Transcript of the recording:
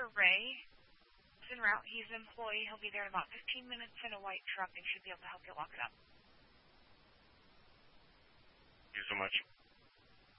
for Ray. He's en route. He's an employee. He'll be there in about 15 minutes in a white truck and should be able to help you lock it up. Thank you so much.